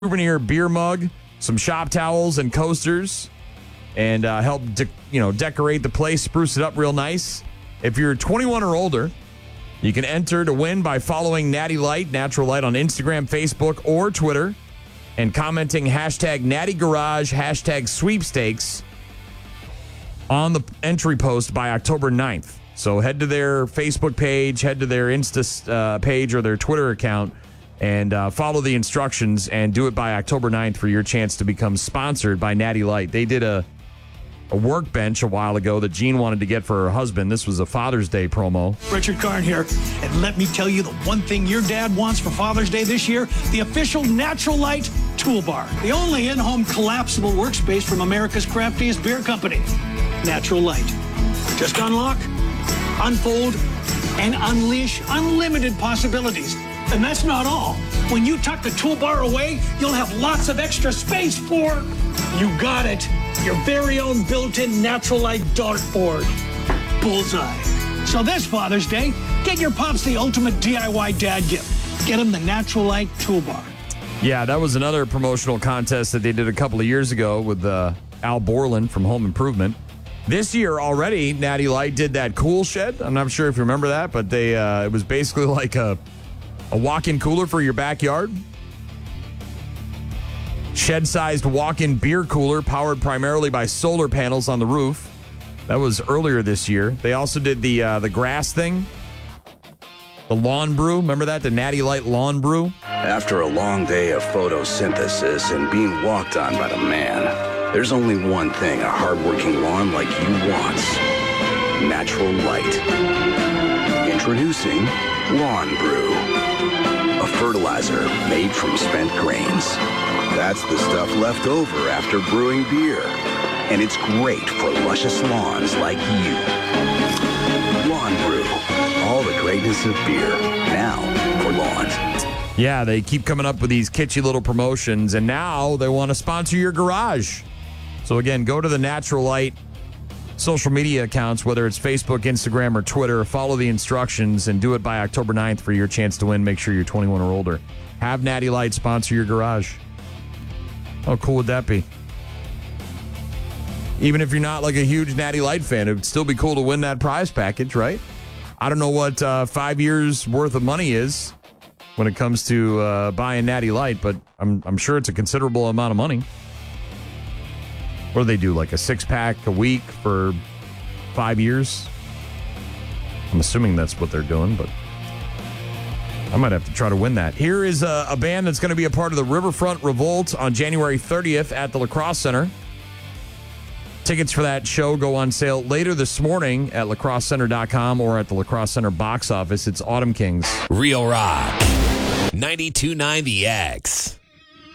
souvenir beer mug, some shop towels and coasters, and help decorate the place, spruce it up real nice. If you're 21 or older, you can enter to win by following Natty Light, Natural Light on Instagram, Facebook, or Twitter, and commenting hashtag Natty Garage, hashtag sweepstakes on the entry post by October 9th. So head to their Facebook page, head to their Insta page or their Twitter account, and follow the instructions and do it by October 9th for your chance to become sponsored by Natty Light. They did a workbench a while ago that Jean wanted to get for her husband. This was a Father's Day promo. Richard Karn here, and let me tell you the one thing your dad wants for Father's Day this year, the official Natural Light Toolbar, the only in-home collapsible workspace from America's craftiest beer company, Natural Light. Just unlock, unfold, and unleash unlimited possibilities. And that's not all. When you tuck the toolbar away, you'll have lots of extra space for, you got it, your very own built-in Natural Light dartboard. Bullseye. So this Father's Day, get your pops the ultimate DIY dad gift. Get him the Natural Light Toolbar. Yeah, that was another promotional contest that they did a couple of years ago with Al Borland from Home Improvement. This year already, Natty Light did that cool shed. I'm not sure if you remember that, but they it was basically like a walk-in cooler for your backyard. Shed-sized walk-in beer cooler powered primarily by solar panels on the roof. That was earlier this year. They also did the grass thing. The lawn brew. Remember that? The Natty Light lawn brew? After a long day of photosynthesis and being walked on by the man, there's only one thing a hardworking lawn like you wants. Natural Light. Introducing Lawn Brew. A fertilizer made from spent grains. That's the stuff left over after brewing beer. And it's great for luscious lawns like you. Lawn Brew. All the greatness of beer. Now for lawns. Yeah, they keep coming up with these kitschy little promotions, and now they want to sponsor your garage. So again, go to the Natural Light social media accounts, whether it's Facebook, Instagram, or Twitter. Follow the instructions and do it by October 9th for your chance to win. Make sure you're 21 or older. Have Natty Light sponsor your garage. How cool would that be? Even if you're not like a huge Natty Light fan, it would still be cool to win that prize package, right? I don't know what 5 years worth of money is when it comes to buying Natty Light, but I'm sure it's a considerable amount of money. What do they do, like a 6-pack a week for 5 years? I'm assuming that's what they're doing, but I might have to try to win that. Here is a band that's going to be a part of the Riverfront Revolt on January 30th at the La Crosse Center. Tickets for that show go on sale later this morning at lacrossecenter.com or at the La Crosse Center box office. It's Autumn Kings. Real Rock. 92.9 The X.